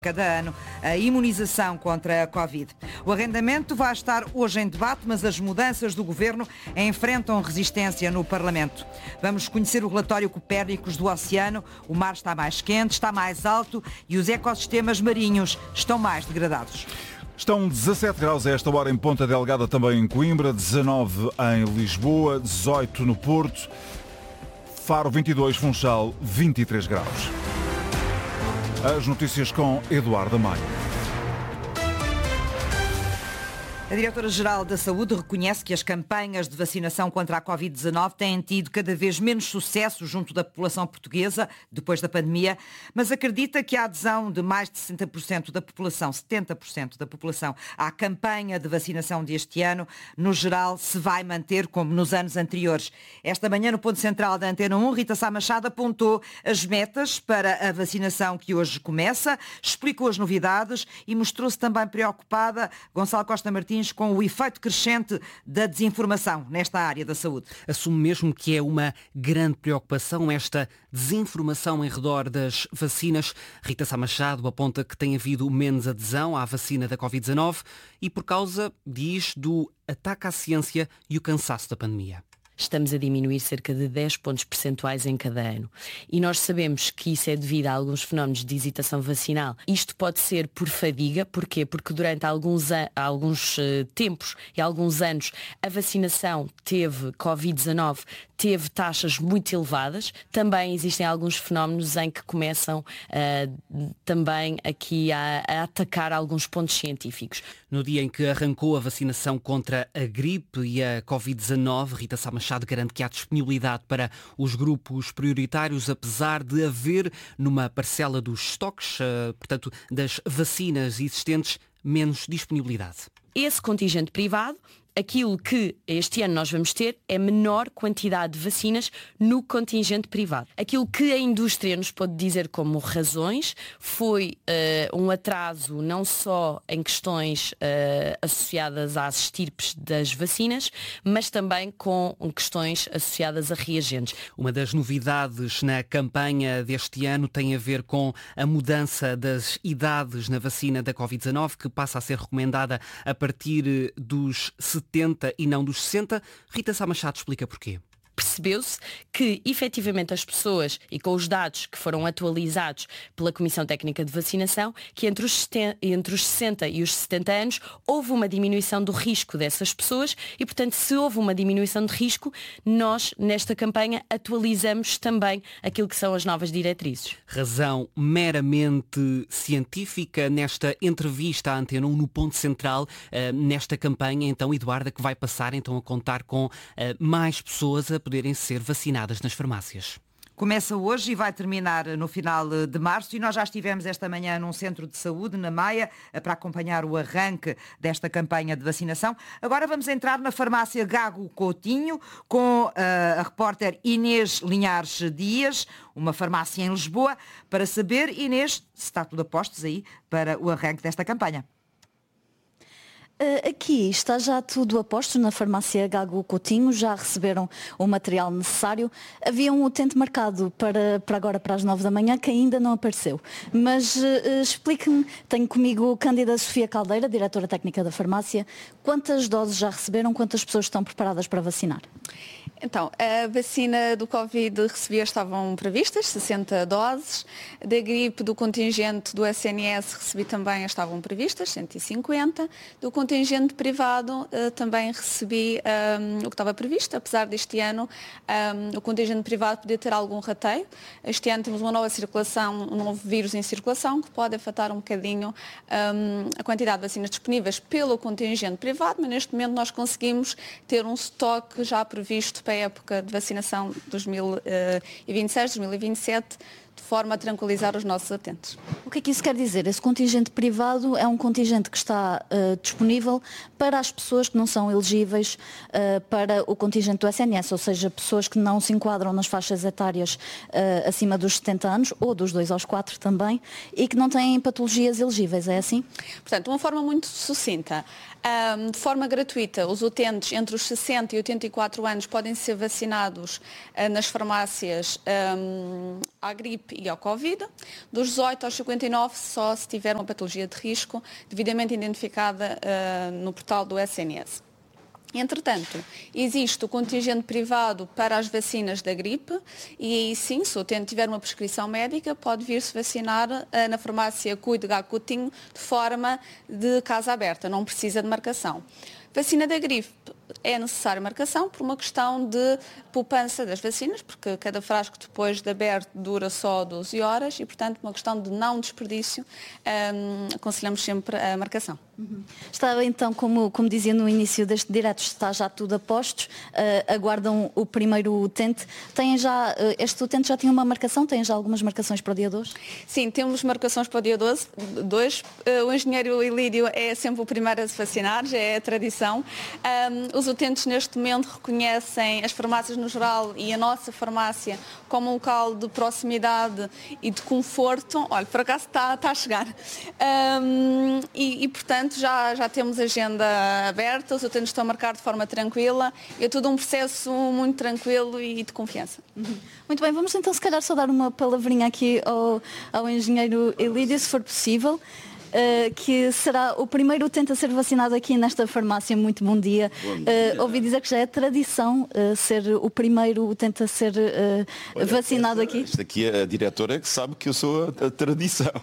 cada ano a imunização contra a Covid. O arrendamento vai estar hoje em debate, mas as mudanças do Governo enfrentam resistência no Parlamento. Vamos conhecer o relatório Copérnicos do Oceano. O mar está mais quente, está mais alto e os ecossistemas marinhos estão mais degradados. Estão 17 graus a esta hora em Ponta Delgada, também em Coimbra, 19 em Lisboa, 18 no Porto, Faro 22, Funchal 23 graus. As notícias com Eduardo Maia. A Diretora-Geral da Saúde reconhece que as campanhas de vacinação contra a Covid-19 têm tido cada vez menos sucesso junto da população portuguesa depois da pandemia, mas acredita que a adesão de mais de 60% da população, 70% da população, à campanha de vacinação deste ano, no geral, se vai manter como nos anos anteriores. Esta manhã, no ponto central da Antena 1, Rita Sá Machado apontou as metas para a vacinação que hoje começa, explicou as novidades e mostrou-se também preocupada, Gonçalo Costa Martins, com o efeito crescente da desinformação nesta área da saúde. Assume mesmo que é uma grande preocupação esta desinformação em redor das vacinas. Rita Sá Machado aponta que tem havido menos adesão à vacina da Covid-19 e por causa, diz, do ataque à ciência e o cansaço da pandemia. Estamos a diminuir cerca de 10 pontos percentuais em cada ano. E nós sabemos que isso é devido a alguns fenómenos de hesitação vacinal. Isto pode ser por fadiga. Porquê? Porque durante alguns tempos e alguns anos a vacinação teve Covid-19, teve taxas muito elevadas. Também existem alguns fenómenos em que começam também aqui a atacar alguns pontos científicos. No dia em que arrancou a vacinação contra a gripe e a Covid-19, Rita Sá Machado garante que há disponibilidade para os grupos prioritários, apesar de haver numa parcela dos estoques, portanto, das vacinas existentes, menos disponibilidade. Esse contingente privado, aquilo que este ano nós vamos ter é menor quantidade de vacinas no contingente privado. Aquilo que a indústria nos pode dizer como razões foi um atraso não só em questões associadas às estirpes das vacinas, mas também com questões associadas a reagentes. Uma das novidades na campanha deste ano tem a ver com a mudança das idades na vacina da Covid-19, que passa a ser recomendada a partir dos 70 e não dos 60. Rita Sá Machado explica porquê. Percebeu-se que, efetivamente, as pessoas, e com os dados que foram atualizados pela Comissão Técnica de Vacinação, que entre os 60 e os 70 anos houve uma diminuição do risco dessas pessoas e, portanto, se houve uma diminuição de risco, nós, nesta campanha, atualizamos também aquilo que são as novas diretrizes. Razão meramente científica nesta entrevista à Antena 1 no ponto central, nesta campanha, então, Eduarda, que vai passar então a contar com mais pessoas a poderem ser vacinadas nas farmácias. Começa hoje e vai terminar no final de março e nós já estivemos esta manhã num centro de saúde, na Maia, para acompanhar o arranque desta campanha de vacinação. Agora vamos entrar na farmácia Gago Coutinho com a repórter Inês Linhares Dias, uma farmácia em Lisboa, para saber, Inês, se está tudo a postos aí para o arranque desta campanha. Aqui está já tudo a postos na farmácia Gago Coutinho, já receberam o material necessário. Havia um utente marcado para agora, para as 9 da manhã, que ainda não apareceu. Mas explique-me, tenho comigo Cândida Sofia Caldeira, diretora técnica da farmácia, quantas doses já receberam, quantas pessoas estão preparadas para vacinar? Então, a vacina do Covid estavam previstas, 60 doses. Da gripe do contingente do SNS recebi também, estavam previstas, 150. Do contingente privado também recebi o que estava previsto, apesar deste ano o contingente privado poder ter algum rateio. Este ano temos uma nova circulação, um novo vírus em circulação que pode afetar um bocadinho a quantidade de vacinas disponíveis pelo contingente privado, mas neste momento nós conseguimos ter um estoque já previsto para a época de vacinação 2026-2027, de forma a tranquilizar os nossos utentes. O que é que isso quer dizer? Esse contingente privado é um contingente que está disponível para as pessoas que não são elegíveis para o contingente do SNS, ou seja, pessoas que não se enquadram nas faixas etárias acima dos 70 anos, ou dos 2 aos 4 também, e que não têm patologias elegíveis, é assim? Portanto, de uma forma muito sucinta, de forma gratuita, os utentes entre os 60 e 84 anos podem ser vacinados nas farmácias à gripe gripe e ao Covid. Dos 18 aos 59, só se tiver uma patologia de risco devidamente identificada no portal do SNS. Entretanto, existe o contingente privado para as vacinas da gripe e aí sim, se o utente tiver uma prescrição médica, pode vir-se vacinar na farmácia Cuide Gago Coutinho de forma de casa aberta, não precisa de marcação. Vacina da gripe é necessária marcação por uma questão de poupança das vacinas, porque cada frasco depois de aberto dura só 12 horas e, portanto, uma questão de não desperdício, aconselhamos sempre a marcação. Está então, como dizia no início deste direto, está já tudo a postos, aguardam o primeiro utente. Este utente já tinha uma marcação? Tem já algumas marcações para o dia 2? Sim, temos marcações para o dia 2. O engenheiro Ilídio é sempre o primeiro a se vacinar, já é a tradição. Os utentes neste momento reconhecem as farmácias no geral e a nossa farmácia como um local de proximidade e de conforto. Olha, por acaso está a chegar. Portanto, já temos a agenda aberta, os utentes estão a marcar de forma tranquila. É tudo um processo muito tranquilo e de confiança. Muito bem, vamos então se calhar só dar uma palavrinha aqui ao engenheiro Ilídio, se for possível. Que será o primeiro utente a ser vacinado aqui nesta farmácia. Muito bom dia. Ouvi dizer que já é tradição ser o primeiro utente a ser vacinado aqui. Esta aqui é a diretora que sabe que eu sou a tradição.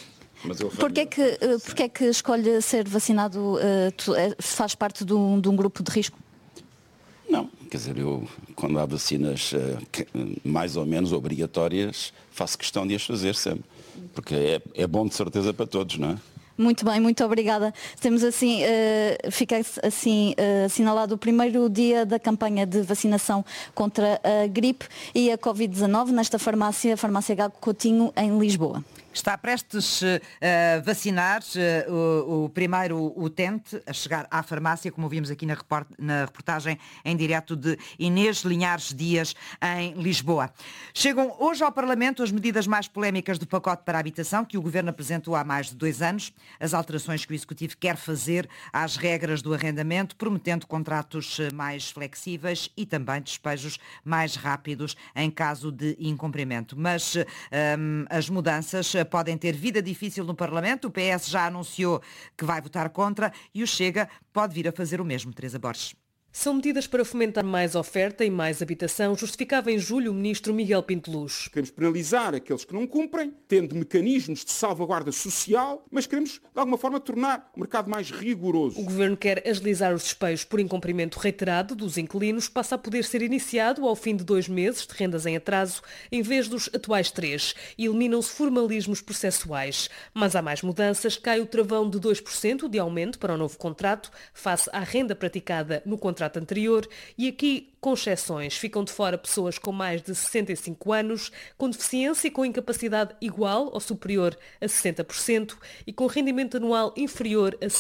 Porquê é que escolhe ser vacinado? Faz parte de um grupo de risco? Não, quer dizer, eu quando há vacinas mais ou menos obrigatórias, faço questão de as fazer sempre. Porque é bom de certeza para todos, não é? Muito bem, muito obrigada. Temos assim, fica assim assinalado o primeiro dia da campanha de vacinação contra a gripe e a Covid-19 nesta farmácia, a Farmácia Gago Coutinho, em Lisboa. Está prestes a vacinar o primeiro utente a chegar à farmácia, como ouvimos aqui na reportagem em direto de Inês Linhares Dias, em Lisboa. Chegam hoje ao Parlamento as medidas mais polémicas do pacote para a habitação que o Governo apresentou há mais de 2 anos, as alterações que o Executivo quer fazer às regras do arrendamento, prometendo contratos mais flexíveis e também despejos mais rápidos em caso de incumprimento. Mas as mudanças podem ter vida difícil no Parlamento. O PS já anunciou que vai votar contra e o Chega pode vir a fazer o mesmo. Teresa Borges. São medidas para fomentar mais oferta e mais habitação, justificava em julho o ministro Miguel Pinto Luz. Queremos penalizar aqueles que não cumprem, tendo mecanismos de salvaguarda social, mas queremos, de alguma forma, tornar o mercado mais rigoroso. O Governo quer agilizar os despejos por incumprimento reiterado dos inquilinos, passa a poder ser iniciado ao fim de 2 meses de rendas em atraso, em vez dos atuais 3, e eliminam-se formalismos processuais. Mas há mais mudanças, cai o travão de 2% de aumento para o novo contrato, face à renda praticada no contrato anterior, e aqui, com exceções, ficam de fora pessoas com mais de 65 anos, com deficiência e com incapacidade igual ou superior a 60% e com rendimento anual inferior a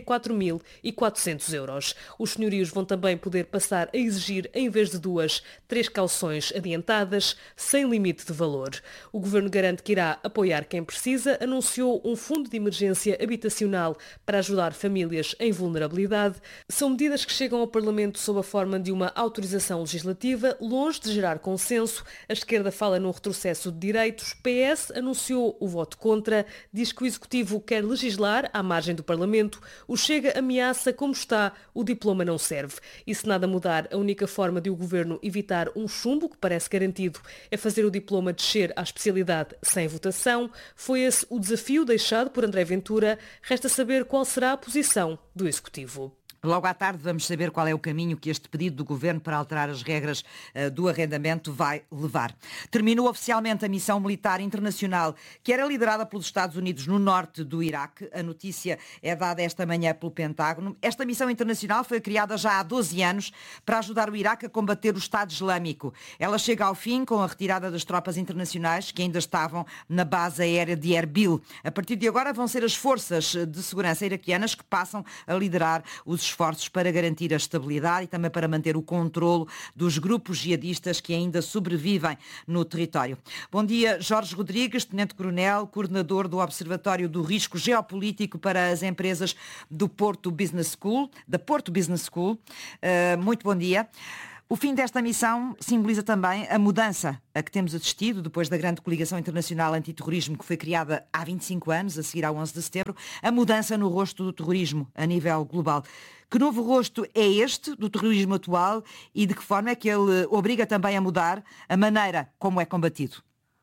64.400 euros. Os senhorios vão também poder passar a exigir, em vez de 2, 3 cauções adiantadas, sem limite de valor. O Governo garante que irá apoiar quem precisa, anunciou um fundo de emergência habitacional para ajudar famílias em vulnerabilidade. São medidas que chegam ao Parlamento sob a forma de uma autorização legislativa, longe de gerar consenso. A esquerda fala num retrocesso de direitos. PS anunciou o voto contra, diz que o Executivo quer legislar à margem do Parlamento. O Chega ameaça, como está, o diploma não serve. E se nada mudar, a única forma de o Governo evitar um chumbo, que parece garantido, é fazer o diploma descer à especialidade sem votação. Foi esse o desafio deixado por André Ventura. Resta saber qual será a posição do Executivo. Logo à tarde vamos saber qual é o caminho que este pedido do Governo para alterar as regras do arrendamento vai levar. Terminou oficialmente a missão militar internacional que era liderada pelos Estados Unidos no norte do Iraque. A notícia é dada esta manhã pelo Pentágono. Esta missão internacional foi criada já há 12 anos para ajudar o Iraque a combater o Estado Islâmico. Ela chega ao fim com a retirada das tropas internacionais que ainda estavam na base aérea de Erbil. A partir de agora vão ser as forças de segurança iraquianas que passam a liderar os esforços para garantir a estabilidade e também para manter o controlo dos grupos jihadistas que ainda sobrevivem no território. Bom dia, Jorge Rodrigues, Tenente-Coronel, coordenador do Observatório do Risco Geopolítico para as Empresas do Porto Business School, da Porto Business School. Muito bom dia. O fim desta missão simboliza também a mudança a que temos assistido depois da grande coligação internacional antiterrorismo que foi criada há 25 anos, a seguir ao 11 de setembro, a mudança no rosto do terrorismo a nível global. Que novo rosto é este do terrorismo atual e de que forma é que ele obriga também a mudar a maneira como é combatido?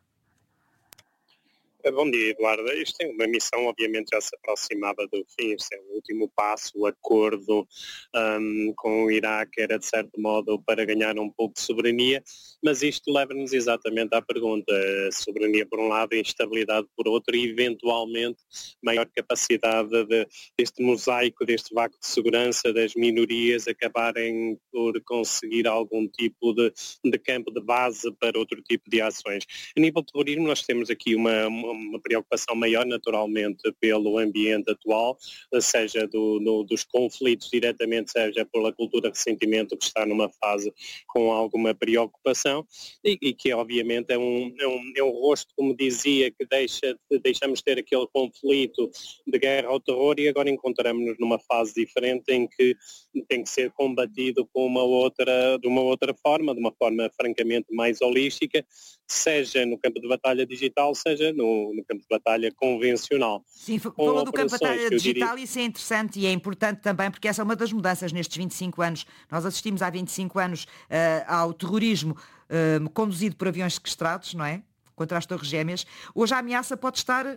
Bom dia, Eduardo. Isto é uma missão, obviamente, já se aproximava do fim. Este é o último passo, o acordo com o Iraque era, de certo modo, para ganhar um pouco de soberania, mas isto leva-nos exatamente à pergunta. Soberania por um lado e instabilidade por outro e, eventualmente, maior capacidade deste mosaico, deste vácuo de segurança das minorias acabarem por conseguir algum tipo de campo de base para outro tipo de ações. A nível de terrorismo, nós temos aqui uma preocupação maior, naturalmente, pelo ambiente atual, seja dos conflitos diretamente, seja pela cultura de ressentimento que está numa fase com alguma preocupação e que, obviamente, é um rosto, como dizia, que deixamos de ter aquele conflito de guerra ao terror e agora encontramos-nos numa fase diferente em que tem que ser combatido de uma outra forma, de uma forma francamente mais holística, seja no campo de batalha digital, seja no campo de batalha convencional. Sim, falou do campo de batalha digital, isso é interessante e é importante também porque essa é uma das mudanças nestes 25 anos. Nós assistimos há 25 anos ao terrorismo conduzido por aviões sequestrados, não é? Contra as Torres Gêmeas. Hoje a ameaça pode estar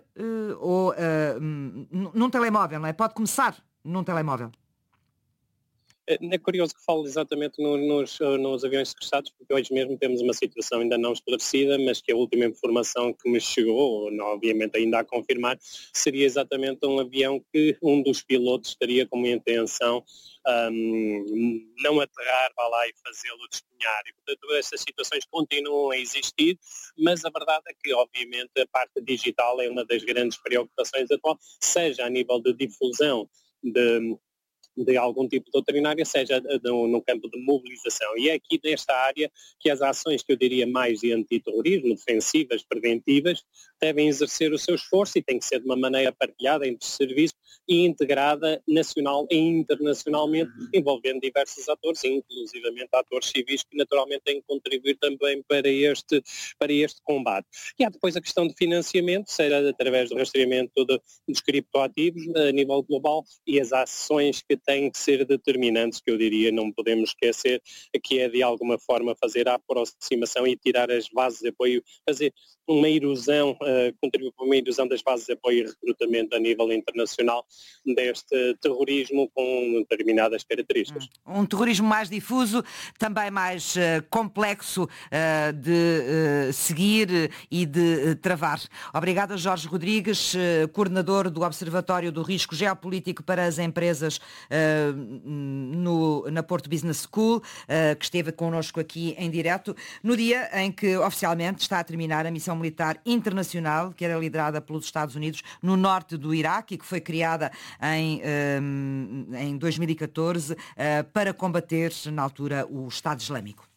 num telemóvel, não é? Pode começar num telemóvel. É curioso que fale exatamente nos aviões sequestrados, porque hoje mesmo temos uma situação ainda não esclarecida, mas que a última informação que me chegou, obviamente ainda a confirmar, seria exatamente um avião que um dos pilotos estaria como intenção não aterrar, vá lá e fazê-lo despenhar. E, portanto, essas situações continuam a existir, mas a verdade é que, obviamente, a parte digital é uma das grandes preocupações atual, seja a nível de difusão de algum tipo de doutrinária, seja no campo de mobilização. E é aqui nesta área que as ações que eu diria mais de antiterrorismo, defensivas, preventivas, devem exercer o seu esforço e tem que ser de uma maneira partilhada entre serviços e integrada nacional e internacionalmente, envolvendo diversos atores, inclusivamente atores civis que naturalmente têm que contribuir também para este combate. E há depois a questão de financiamento, seja através do rastreamento dos criptoativos a nível global e as ações que têm que ser determinantes, que eu diria, não podemos esquecer, que é de alguma forma fazer a aproximação e tirar as bases de apoio, fazer uma erosão, contribuir para uma erosão das bases de apoio e recrutamento a nível internacional deste terrorismo com determinadas características. Um terrorismo mais difuso, também mais complexo de seguir e de travar. Obrigada, Jorge Rodrigues, coordenador do Observatório do Risco Geopolítico para as Empresas na Porto Business School, que esteve connosco aqui em direto, no dia em que oficialmente está a terminar a missão militar internacional, que era liderada pelos Estados Unidos no norte do Iraque e que foi criada em 2014 para combater, na altura, o Estado Islâmico.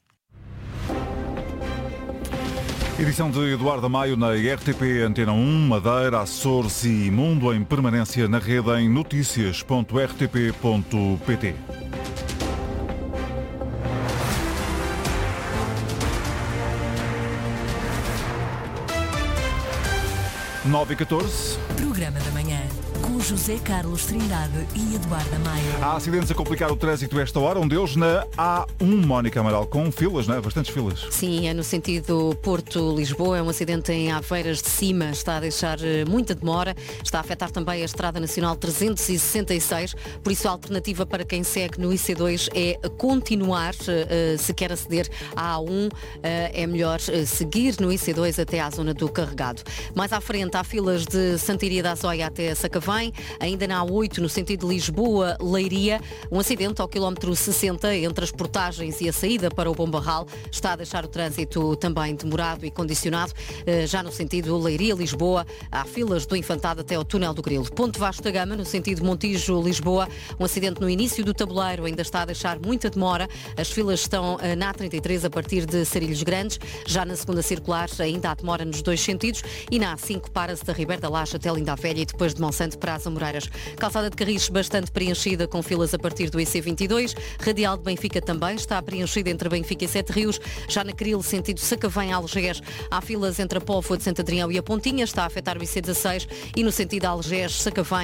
Edição de Eduardo Maio na RTP Antena 1, Madeira, Açores e Mundo em permanência na rede em noticias.rtp.pt. 9h14. Programa da manhã, com José Carlos Trindade e Eduardo Maio. Há acidentes a complicar o trânsito esta hora, um deles na A1, Mónica Amaral, com filas, não é? Bastantes filas. Sim, é no sentido Porto-Lisboa, é um acidente em Aveiras de Cima, está a deixar muita demora, está a afetar também a Estrada Nacional 366, por isso a alternativa para quem segue no IC2 é continuar, se quer aceder à A1, é melhor seguir no IC2 até à zona do Carregado. Mais à frente há filas de Santiria da Azóia até Sacavém, ainda na A8 no sentido de Lisboa-Leiria, um acidente ao quilómetro 60 entre as portagens e a saída para o Bom Barral está a deixar o trânsito também demorado e condicionado. Já no sentido Leiria-Lisboa há filas do Infantado até ao Túnel do Grilo. Ponte Vasco da Gama no sentido Montijo-Lisboa, um acidente no início do tabuleiro ainda está a deixar muita demora. As filas estão na A33 a partir de Sarilhos Grandes, já na segunda circular ainda há demora nos dois sentidos e na A5 para-se da Ribeira da Laje até Linda a Velha e depois de Monsanto virando para as Amoreiras. Calçada de Carris bastante preenchida, com filas a partir do IC22. Radial de Benfica também está preenchida entre Benfica e Sete Rios. Já na Cril, sentido Sacavém-Algés, há filas entre a Póvoa de Santo Adrião e a Pontinha, está a afetar o IC16, e no sentido Algés-Sacavém